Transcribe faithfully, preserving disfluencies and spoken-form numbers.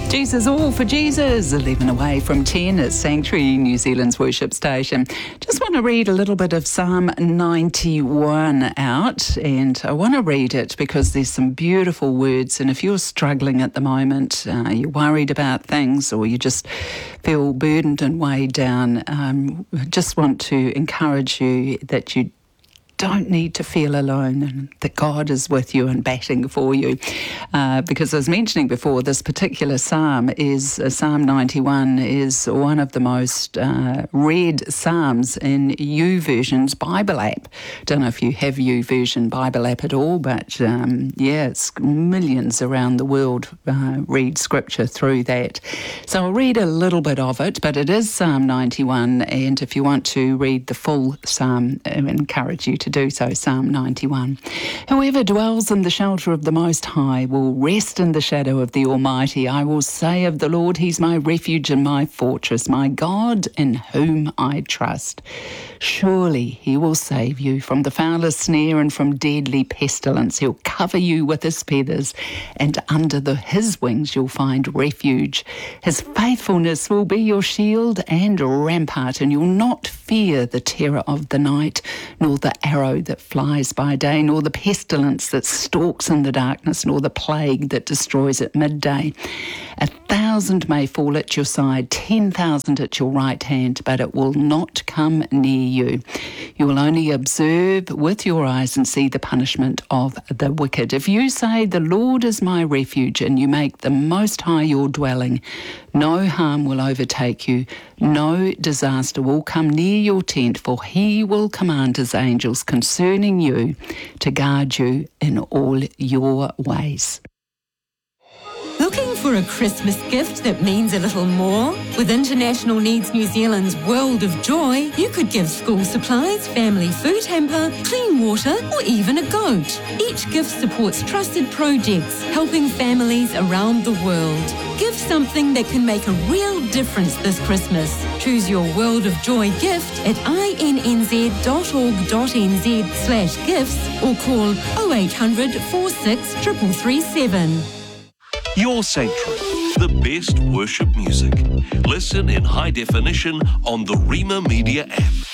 Jesus, all for Jesus, eleven away from ten at Sanctuary, New Zealand's worship station. Just want to read a little bit of Psalm ninety-one out, and I want to read it because there's some beautiful words, and if you're struggling at the moment, uh, you're worried about things, or you just feel burdened and weighed down, um, I just want to encourage you that you don't need to feel alone, and that God is with you and batting for you. Uh, because I was mentioning before, this particular psalm is, uh, Psalm ninety-one is one of the most uh, read psalms in YouVersion's Bible app. Don't know if you have YouVersion Bible app at all, but um, yeah, it's millions around the world uh, read scripture through that. So I'll read a little bit of it, but it is Psalm ninety-one, and if you want to read the full psalm, I encourage you to do so. Psalm ninety-one. Whoever dwells in the shelter of the Most High will rest in the shadow of the Almighty. I will say of the Lord, He's my refuge and my fortress, my God in whom I trust. Surely He will save you from the foulest snare and from deadly pestilence. He'll cover you with His feathers, and under the, His wings you'll find refuge. His faithfulness will be your shield and rampart, and you'll not fear the terror of the night, nor the arrow that flies by day, nor the pestilence that stalks in the darkness, nor the plague that destroys at midday. A thousand may fall at your side, ten thousand at your right hand, but it will not come near you. You will only observe with your eyes and see the punishment of the wicked. If you say, the Lord is my refuge, and you make the Most High your dwelling, no harm will overtake you, no disaster will come near your tent, for He will command His angels concerning you to guard you in all your ways. Looking for a Christmas gift that means a little more? With International Needs New Zealand's World of Joy, you could give school supplies, family food hamper, clean water, or even a goat. Each gift supports trusted projects, helping families around the world. Give something that can make a real difference this Christmas. Choose your World of Joy gift at i n n z dot org dot n z slash gifts or call oh eight hundred, four six, three three three seven. Your Sanctuary, the best worship music. Listen in high definition on the Rima Media app.